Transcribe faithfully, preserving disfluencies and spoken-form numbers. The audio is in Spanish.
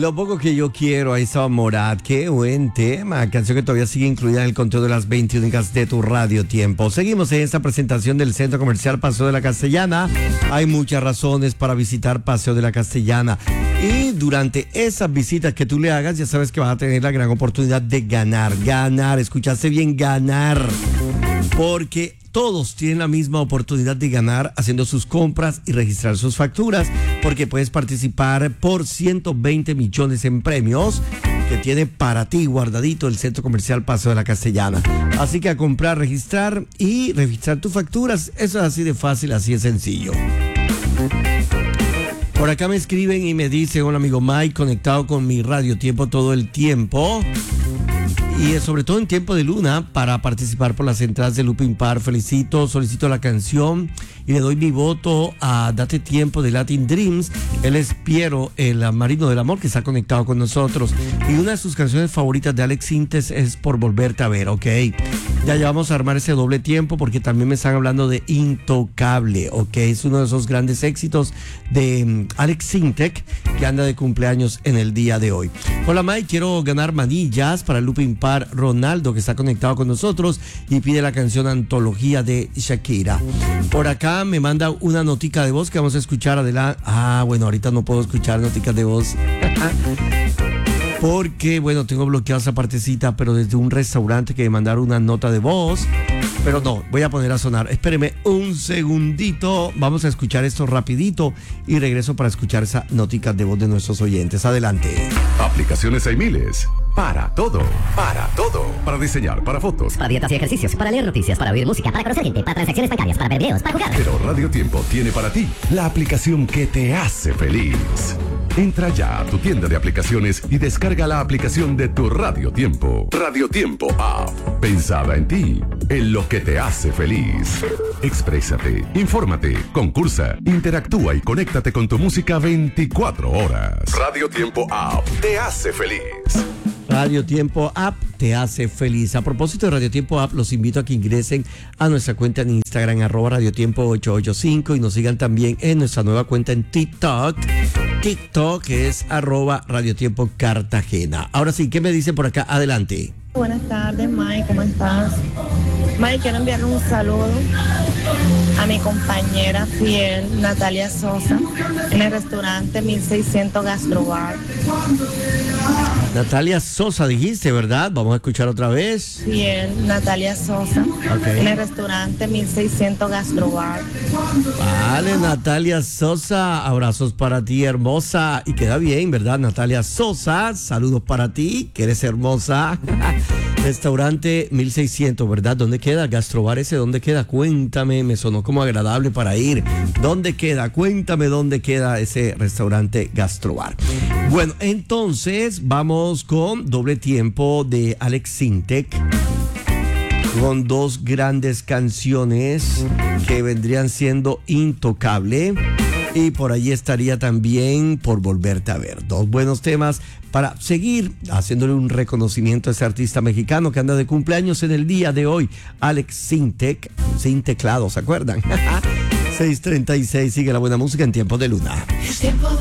Lo poco que yo quiero, ahí estaba Morat, qué buen tema, canción que todavía sigue incluida en el conteo de las veinte únicas de tu Radio Tiempo. Seguimos en esta presentación del Centro Comercial Paseo de la Castellana. Hay muchas razones para visitar Paseo de la Castellana y durante esas visitas que tú le hagas, ya sabes que vas a tener la gran oportunidad de ganar, ganar, escuchaste bien, ganar, porque todos tienen la misma oportunidad de ganar haciendo sus compras y registrar sus facturas, porque puedes participar por ciento veinte millones en premios que tiene para ti guardadito el Centro Comercial Paseo de la Castellana. Así que a comprar, registrar y registrar tus facturas, eso es así de fácil, así de sencillo. Por acá me escriben y me dicen, hola amigo Mike, conectado con mi Radio Tiempo todo el tiempo. Y sobre todo en tiempo de luna para participar por las entradas de Lupin Par. Felicito, solicito la canción y le doy mi voto a Date Tiempo de Latin Dreams. Él es Piero, el marino del amor que está conectado con nosotros. Y una de sus canciones favoritas de Alex Sintek es Por Volverte a Ver, ok. Ya ya vamos a armar ese doble tiempo porque también me están hablando de Intocable, ok. Es uno de esos grandes éxitos de um, Alex Sintek que anda de cumpleaños en el día de hoy. Hola Mike, quiero ganar manillas para Lupin Par. Ronaldo, que está conectado con nosotros y pide la canción Antología de Shakira. Por acá me manda una notica de voz que vamos a escuchar adelante. Ah, bueno, ahorita no puedo escuchar noticas de voz porque, bueno, tengo bloqueada esa partecita, pero desde un restaurante que me mandaron una nota de voz. Pero no, voy a poner a sonar. Espéreme un segundito. Vamos a escuchar esto rapidito y regreso para escuchar esa notica de voz de nuestros oyentes. Adelante. Aplicaciones hay miles. Para todo, para todo. Para diseñar, para fotos, para dietas y ejercicios, para leer noticias, para oír música, para conocer gente, para transacciones bancarias, para ver videos, para jugar. Pero Radio Tiempo tiene para ti la aplicación que te hace feliz. Entra ya a tu tienda de aplicaciones y descarga la aplicación de tu Radio Tiempo. Radio Tiempo App. Pensada en ti, en lo que te hace feliz. Exprésate, infórmate, concursa, interactúa y conéctate con tu música veinticuatro horas. Radio Tiempo App te hace feliz. Radio Tiempo App te hace feliz. A propósito de Radio Tiempo App, los invito a que ingresen a nuestra cuenta en Instagram, arroba Radio Tiempo ocho ocho cinco, y nos sigan también en nuestra nueva cuenta en TikTok. TikTok es arroba Radio Tiempo Cartagena. Ahora sí, ¿qué me dicen por acá? Adelante. Buenas tardes, Mike, ¿cómo estás? Mike, quiero enviarle un saludo a mi compañera fiel, Natalia Sosa, en el restaurante mil seiscientos Gastrobar. Natalia Sosa dijiste, ¿verdad? Vamos a escuchar otra vez. Fiel, Natalia Sosa, okay. En el restaurante mil seiscientos Gastrobar. Vale, Natalia Sosa, abrazos para ti, hermosa. Y queda bien, ¿verdad? Natalia Sosa, saludos para ti, que eres hermosa. Restaurante mil seiscientos, ¿verdad? ¿Dónde queda? Gastrobar ese, ¿dónde queda? Cuéntame, me sonó como agradable para ir. ¿Dónde queda? Cuéntame dónde queda ese restaurante Gastrobar. Bueno, entonces vamos con doble tiempo de Alex Sintek, con dos grandes canciones que vendrían siendo Intocable. Y por allí estaría también Por Volverte a Ver. Dos buenos temas para seguir haciéndole un reconocimiento a ese artista mexicano que anda de cumpleaños en el día de hoy. Alex Sintek, sin teclado, ¿se acuerdan? seis treinta y seis, sigue la buena música en Tiempo de Luna. Es tiempo de